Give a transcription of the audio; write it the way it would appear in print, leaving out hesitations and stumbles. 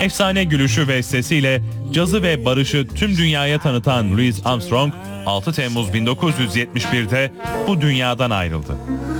Efsane gülüşü ve sesiyle cazı ve barışı tüm dünyaya tanıtan Louis Armstrong, 6 Temmuz 1971'de bu dünyadan ayrıldı.